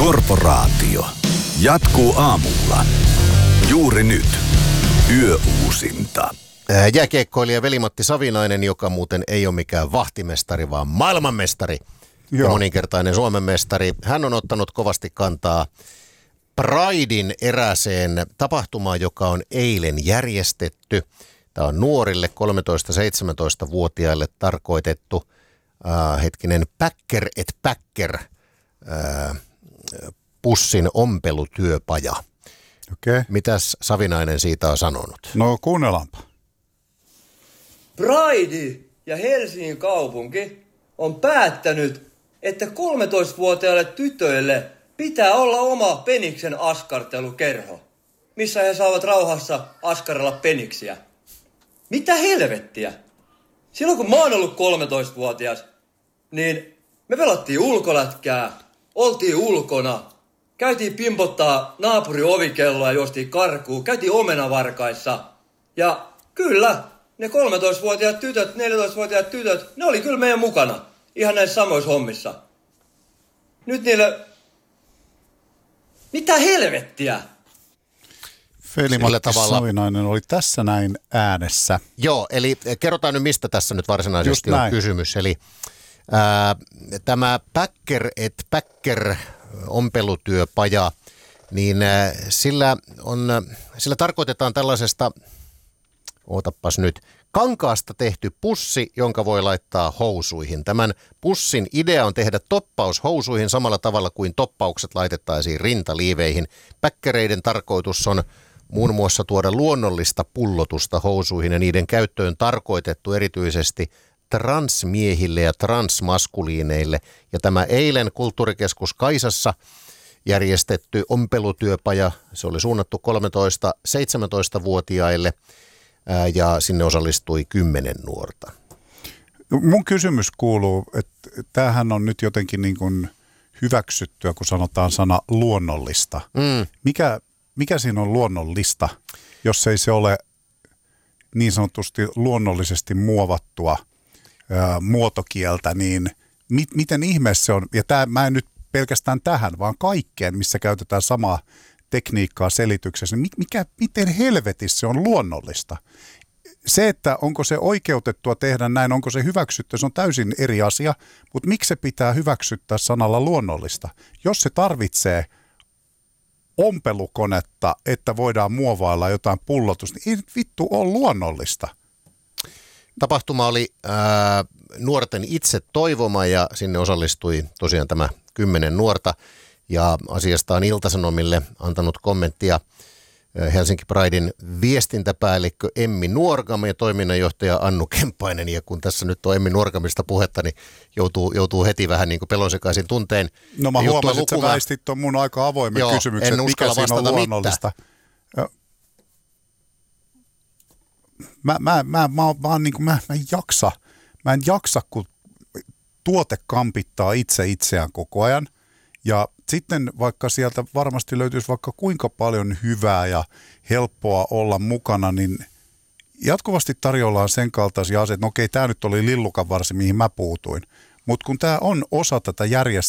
Korporaatio jatkuu aamulla. Juuri nyt. Yöuusinta. Jääkiekkoilija Veli-Matti Savinainen, joka muuten ei ole mikään vahtimestari, vaan maailmanmestari ja moninkertainen Suomen mestari. Hän on ottanut kovasti kantaa Pridein erääseen tapahtumaan, joka on eilen järjestetty. Tämä on nuorille 13-17-vuotiaille tarkoitettu Packer et Packer pussin ompelutyöpaja. Okei. Mitäs Savinainen siitä on sanonut? No kuunnellaanpa. Pride ja Helsingin kaupunki on päättänyt, että 13-vuotiaille tytöille pitää olla oma peniksen askartelukerho, missä he saavat rauhassa askarella peniksiä. Mitä helvettiä? Silloin kun mä oon ollut 13-vuotias, niin me pelattiin ulkolätkää, oltiin ulkona, käytiin pimpottaa naapurin ovikelloa ja juostiin karkuun, käytiin omenavarkaissa. Ja kyllä, ne 13-vuotiaat tytöt, 14-vuotiaat tytöt, ne oli kyllä meidän mukana. Ihan näissä samoissa hommissa. Nyt niille... Mitä helvettiä? Veli-Matti Savinainen oli tässä näin äänessä. Joo, eli kerrotaan nyt, mistä tässä nyt varsinaisesti on kysymys. Eli tämä Packer et Packer ompelutyöpaja, niin sillä tarkoitetaan tällaisesta, ootapas nyt, kankaasta tehty pussi, jonka voi laittaa housuihin. Tämän pussin idea on tehdä toppaus housuihin samalla tavalla kuin toppaukset laitettaisiin rintaliiveihin. Päkkäreiden tarkoitus on muun muassa tuoda luonnollista pullotusta housuihin ja niiden käyttöön tarkoitettu erityisesti transmiehille ja transmaskuliineille. Ja tämä eilen Kulttuurikeskus Kaisassa järjestetty ompelutyöpaja, se oli suunnattu 13-17-vuotiaille ja sinne osallistui 10 nuorta. Mun kysymys kuuluu, että tämähän on nyt jotenkin niin kuin hyväksyttyä, kun sanotaan sana luonnollista. Mikä siinä on luonnollista, jos ei se ole niin sanotusti luonnollisesti muovattua muotokieltä, niin miten ihmeessä se on, ja mä en nyt pelkästään tähän, vaan kaikkeen, missä käytetään samaa tekniikkaa selityksessä, niin miten helvetissä se on luonnollista? Se, että onko se oikeutettua tehdä näin, onko se hyväksytty, se on täysin eri asia, mutta miksi se pitää hyväksyttää sanalla luonnollista? Jos se tarvitsee ompelukonetta, että voidaan muovailla jotain pullotusta, niin ei vittu ole luonnollista. Tapahtuma oli nuorten itse toivoma ja sinne osallistui tosiaan tämä 10 nuorta ja asiasta on Ilta-Sanomille antanut kommenttia Helsinki Pridein viestintäpäällikkö Emmi Nuorgam ja toiminnanjohtaja Annu Kemppainen. Ja kun tässä nyt on Emmi Nuorgamista puhetta, niin joutuu heti vähän niin kuin pelonsekaisin tunteen. No mä huomasin, että sä väistit on mun aika avoimen kysymyksen, että mikä siinä on luonnollista. Mä en jaksa, kun tuote kampittaa itseään koko ajan. Ja sitten vaikka sieltä varmasti löytyisi vaikka kuinka paljon hyvää ja helppoa olla mukana, niin jatkuvasti tarjollaan sen kaltaisia asioita, no okei, tämä nyt oli lillukanvarsi, mihin mä puutuin. Mutta kun tämä on osa tätä